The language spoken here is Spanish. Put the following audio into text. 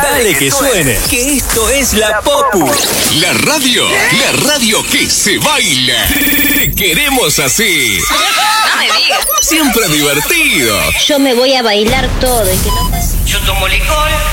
Dale que suene, que esto es la Popu. La radio que se baila. Queremos así. No me digas. Siempre divertido. Yo me voy a bailar todo y que no pase. Yo tomo licor.